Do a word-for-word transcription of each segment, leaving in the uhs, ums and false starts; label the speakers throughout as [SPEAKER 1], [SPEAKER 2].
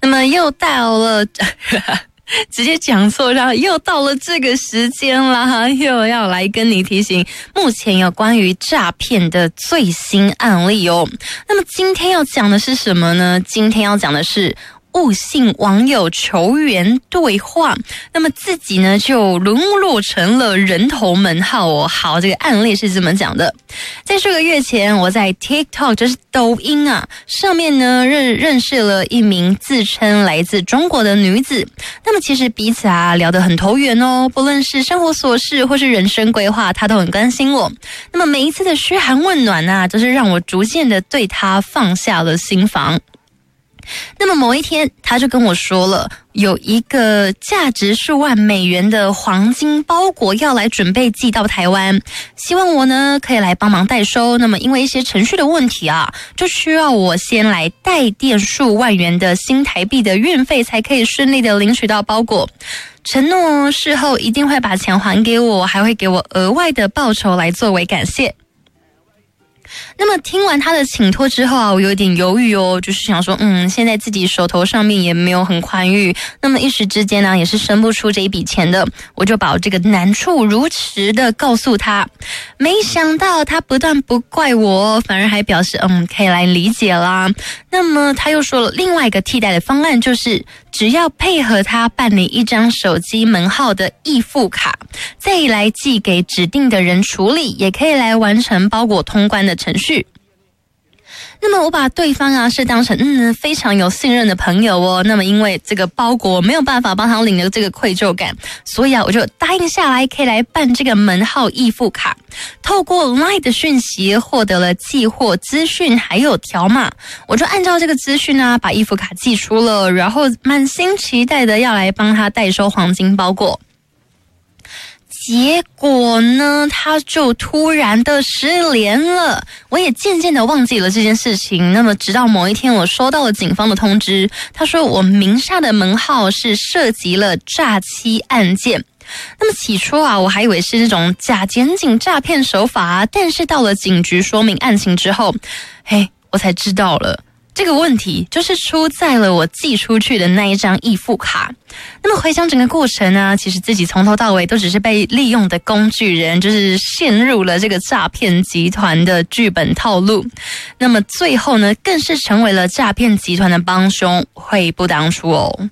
[SPEAKER 1] 那么又到了直接讲错，然后又到了这个时间啦，又要来跟你提醒目前有关于诈骗的最新案例哦。那么今天要讲的是什么呢？今天要讲的是误信网友求援对话，那么自己呢就沦落成了人头门号哦。好，这个案例是这么讲的。在数个月前，我在 TikTok 就是抖音啊上面呢认认识了一名自称来自中国的女子。那么其实彼此啊聊得很投缘哦，不论是生活琐事或是人生规划，她都很关心我。那么每一次的嘘寒问暖啊，就是让我逐渐的对她放下了心防。那么某一天，他就跟我说了，有一个价值数万美元的黄金包裹要来准备寄到台湾，希望我呢可以来帮忙代收。那么因为一些程序的问题啊，就需要我先来代垫数万元的新台币的运费，才可以顺利的领取到包裹。承诺事后一定会把钱还给我，还会给我额外的报酬来作为感谢。那么听完他的请托之后啊，我有点犹豫哦，就是想说，嗯，现在自己手头上面也没有很宽裕，那么一时之间呢，也是生不出这一笔钱的，我就把我这个难处如实的告诉他。没想到他不但不怪我，反而还表示，嗯，可以来理解啦。那么他又说了另外一个替代的方案，就是只要配合他办理一张手机门号的易付卡，再来寄给指定的人处理，也可以来完成包裹通关的程序。那么我把对方啊是当成嗯非常有信任的朋友哦，那么因为这个包裹没有办法帮他领的这个愧疚感，所以啊我就答应下来，可以来办这个门号易付卡。透过 LINE 的讯息获得了寄货资讯还有条码，我就按照这个资讯啊把易付卡寄出了，然后满心期待的要来帮他代收黄金包裹。结果呢，他就突然的失联了，我也渐渐的忘记了这件事情。那么直到某一天，我收到了警方的通知，他说我名下的门号是涉及了诈欺案件。那么起初啊，我还以为是那种假检警诈骗手法啊，但是到了警局说明案情之后，嘿，我才知道了。这个问题就是出在了我寄出去的那一张易付卡。那么回想整个过程呢，其实自己从头到尾都只是被利用的工具人，就是陷入了这个诈骗集团的剧本套路。那么最后呢，更是成为了诈骗集团的帮凶，悔不当初哦。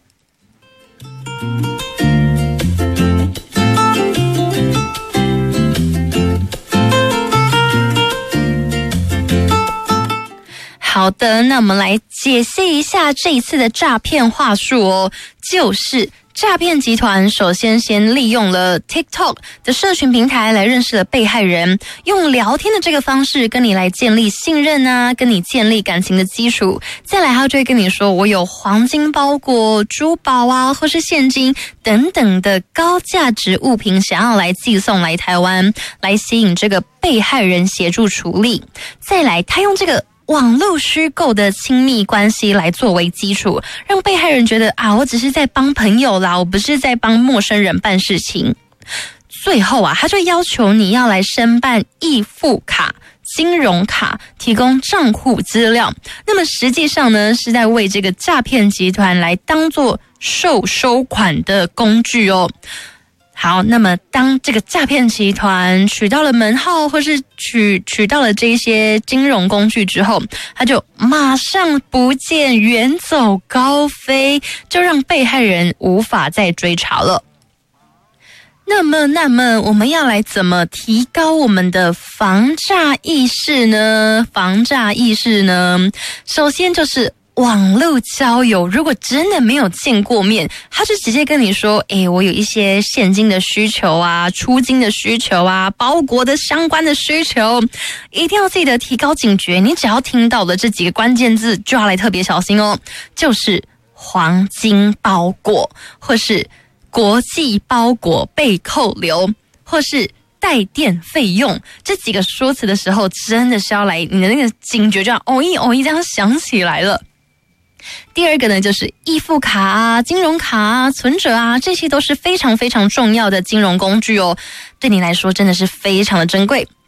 [SPEAKER 1] 好的，那我们来解析一下这一次的诈骗话术哦，就是诈骗集团首先先利用了 TikTok 的社群平台来认识了被害人，用聊天的这个方式跟你来建立信任啊，跟你建立感情的基础。再来他就会跟你说，我有黄金包裹、珠宝啊，或是现金等等的高价值物品想要来寄送来台湾，来吸引这个被害人协助处理。再来他用这个网络虚构的亲密关系来作为基础，让被害人觉得啊，我只是在帮朋友啦，我不是在帮陌生人办事情。最后啊，他就要求你要来申办易付卡、金融卡，提供账户资料。那么实际上呢，是在为这个诈骗集团来当作受收款的工具哦。好，那么当这个诈骗集团取到了门号或是取取到了这些金融工具之后，他就马上不见，远走高飞，就让被害人无法再追查了。那么那么我们要来怎么提高我们的防诈意识呢？防诈意识呢，首先就是网络交友，如果真的没有见过面，他就直接跟你说，诶，我有一些现金的需求啊，出金的需求啊，包裹的相关的需求，一定要记得提高警觉。你只要听到了这几个关键字，就要来特别小心哦，就是黄金包裹，或是国际包裹被扣留，或是代垫费用，这几个说辞的时候，真的是要来你的那个警觉，就要哦一哦一这样想起来了。第二个呢，就是易付卡啊、金融卡啊、存折啊，这些都是非常非常重要的金融工具哦，对你来说真的是非常的珍贵。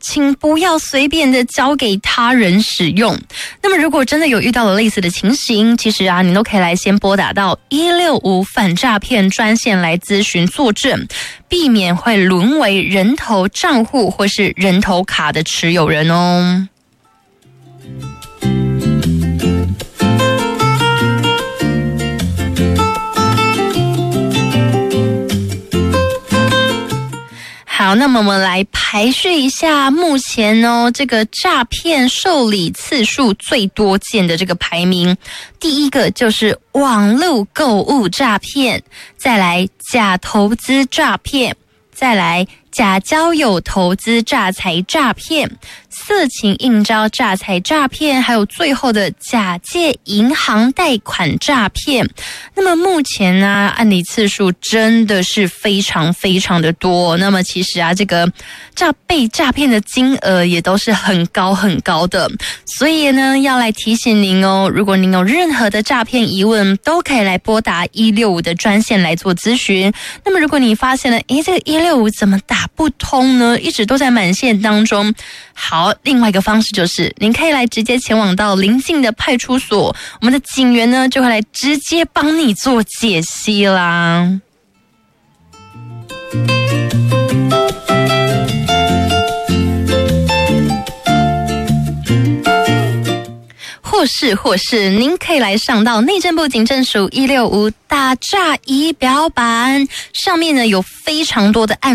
[SPEAKER 1] 请不要随便的交给他人使用。那么如果真的有遇到了类似的情形，其实啊，你都可以来先拨打到一六五反诈骗专线来咨询作证，避免会沦为人头账户或是人头卡的持有人哦。好，那么我们来排序一下目前哦这个诈骗受理次数最多见的这个排名。第一个就是网络购物诈骗，再来假投资诈骗，再来假交友投资诈财诈骗，色情应招诈财诈骗，还有最后的假借银行贷款诈骗。那么目前呢、啊，案例次数真的是非常非常的多。那么其实啊，这个诈被诈骗的金额也都是很高很高的。所以呢，要来提醒您哦，如果您有任何的诈骗疑问，都可以来拨打一六五的专线来做咨询。那么如果你发现了，诶，这个一六五怎么打不通呢？一直都在满线当中。好，另外一个方式就是您可以来直接前往到邻近的派出所，我们的警员呢就会来直接帮你做解析啦。或是或是您可以来上到内政部警政署一六五打诈仪表板，上面呢有非常多的案